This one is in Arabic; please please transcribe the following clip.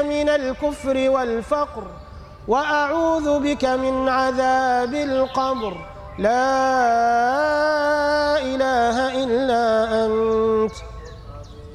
من الكفر والفقر وأعوذ بك من عذاب القبر. لا إله